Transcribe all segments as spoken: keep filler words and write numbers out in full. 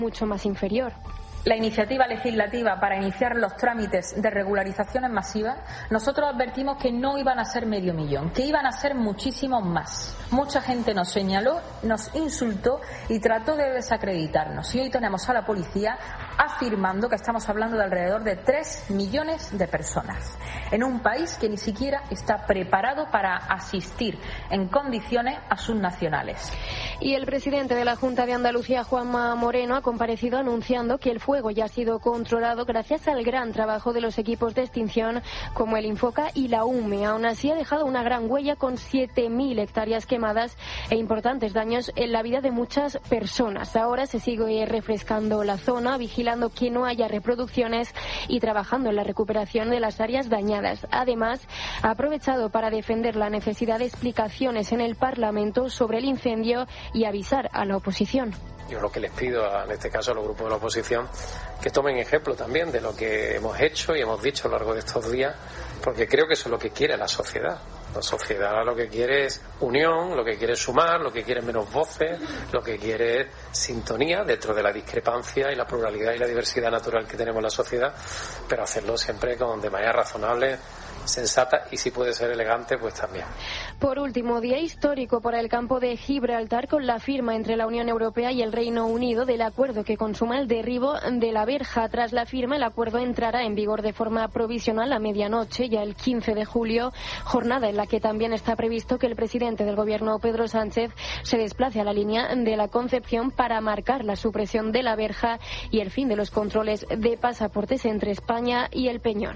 mucho más inferior. La iniciativa legislativa para iniciar los trámites de regularizaciones masivas, nosotros advertimos que no iban a ser medio millón, que iban a ser muchísimos más. Mucha gente nos señaló, nos insultó y trató de desacreditarnos. Y hoy tenemos a la policía afirmando que estamos hablando de alrededor de tres millones de personas, en un país que ni siquiera está preparado para asistir en condiciones a sus nacionales. Y el presidente de la Junta de Andalucía, Juanma Moreno, ha comparecido anunciando que el fuego ya ha sido controlado gracias al gran trabajo de los equipos de extinción como el Infoca y la U M E. Aún así ha dejado una gran huella con siete mil hectáreas quemadas e importantes daños en la vida de muchas personas. Ahora se sigue refrescando la zona, vigilando que no haya reproducciones y trabajando en la recuperación de las áreas dañadas. Además, ha aprovechado para defender la necesidad de explicaciones en el Parlamento sobre el incendio y avisar a la oposición. Yo lo que les pido, a, en este caso a los grupos de la oposición, que tomen ejemplo también de lo que hemos hecho y hemos dicho a lo largo de estos días, porque creo que eso es lo que quiere la sociedad. La sociedad lo que quiere es unión, lo que quiere es sumar, lo que quiere es menos voces, lo que quiere es sintonía dentro de la discrepancia y la pluralidad y la diversidad natural que tenemos en la sociedad, pero hacerlo siempre con de manera razonable, sensata y si puede ser elegante, pues también. Por último, día histórico para el campo de Gibraltar con la firma entre la Unión Europea y el Reino Unido del acuerdo que consuma el derribo de la verja. Tras la firma, el acuerdo entrará en vigor de forma provisional a medianoche, ya el quince de julio, jornada en la que también está previsto que el presidente del Gobierno, Pedro Sánchez, se desplace a la línea de la Concepción para marcar la supresión de la verja y el fin de los controles de pasaportes entre España y el Peñón.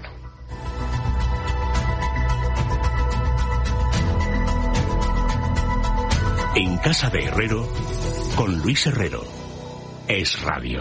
En Casa de Herrero, con Luis Herrero. Es Radio.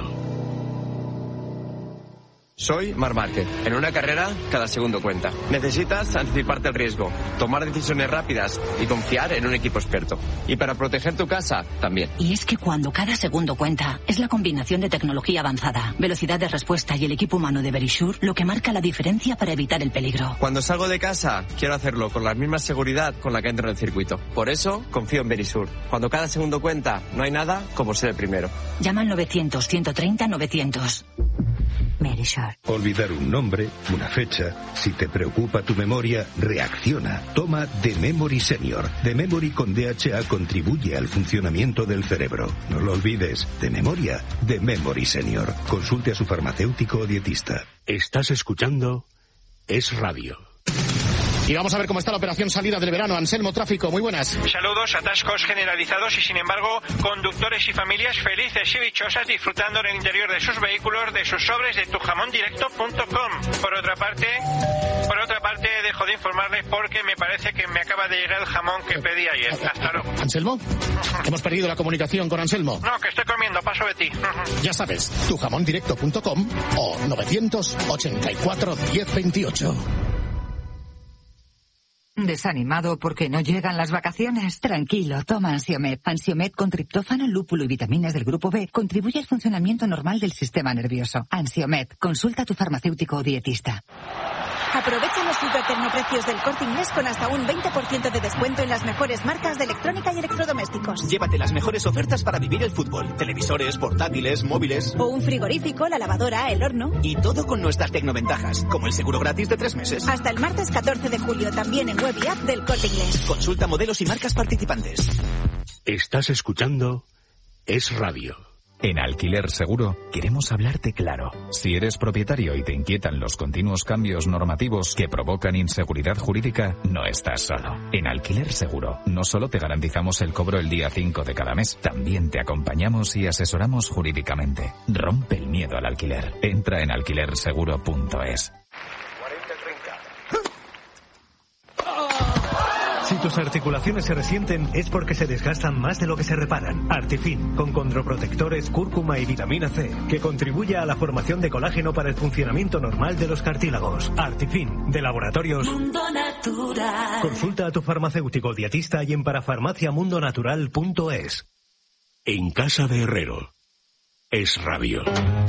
Soy Marc Márquez. En una carrera, cada segundo cuenta. Necesitas anticiparte al riesgo, tomar decisiones rápidas y confiar en un equipo experto. Y para proteger tu casa, también. Y es que cuando cada segundo cuenta, es la combinación de tecnología avanzada, velocidad de respuesta y el equipo humano de Verisure lo que marca la diferencia para evitar el peligro. Cuando salgo de casa, quiero hacerlo con la misma seguridad con la que entro en el circuito. Por eso, confío en Verisure. Cuando cada segundo cuenta, no hay nada como ser el primero. Llama al novecientos, ciento treinta, novecientos. Verisure. Olvidar un nombre, una fecha. Si te preocupa tu memoria, reacciona. Toma The Memory Senior. The Memory con D H A contribuye al funcionamiento del cerebro. No lo olvides. De memoria, The Memory Senior. Consulte a su farmacéutico o dietista. Estás escuchando Es Radio. Y vamos a ver cómo está la operación salida del verano. Anselmo, tráfico, muy buenas. Saludos, atascos generalizados y sin embargo conductores y familias felices y dichosas disfrutando en el interior de sus vehículos de sus sobres de tu jamón directo punto com. Por otra parte, por otra parte dejo de informarles porque me parece que me acaba de llegar el jamón que pedí ayer. Hasta luego. ¿Anselmo? Hemos perdido la comunicación con Anselmo. No, que estoy comiendo, paso de ti. Ya sabes, tu jamón directo punto com o novecientos ochenta y cuatro, diez veintiocho. ¿Desanimado porque no llegan las vacaciones? Tranquilo, toma Ansiomed. Ansiomed con triptófano, lúpulo y vitaminas del grupo B contribuye al funcionamiento normal del sistema nervioso. Ansiomed, consulta a tu farmacéutico o dietista. Aprovecha los supertecnoprecios del Corte Inglés con hasta un veinte por ciento de descuento en las mejores marcas de electrónica y electrodomésticos. Llévate las mejores ofertas para vivir el fútbol. Televisores, portátiles, móviles. O un frigorífico, la lavadora, el horno. Y todo con nuestras tecnoventajas, como el seguro gratis de tres meses. Hasta el martes catorce de julio, también en web y app del Corte Inglés. Consulta modelos y marcas participantes. Estás escuchando Es Radio. En Alquiler Seguro queremos hablarte claro. Si eres propietario y te inquietan los continuos cambios normativos que provocan inseguridad jurídica, no estás solo. En Alquiler Seguro no solo te garantizamos el cobro el día cinco de cada mes, también te acompañamos y asesoramos jurídicamente. Rompe el miedo al alquiler. Entra en alquiler seguro punto es. Si tus articulaciones se resienten es porque se desgastan más de lo que se reparan. Artifin, con condroprotectores, cúrcuma y vitamina C, que contribuye a la formación de colágeno para el funcionamiento normal de los cartílagos. Artifin, de Laboratorios Mundo Natural. Consulta a tu farmacéutico dietista y en parafarmacia mundo natural punto es. En Casa de Herrero. Es Radio.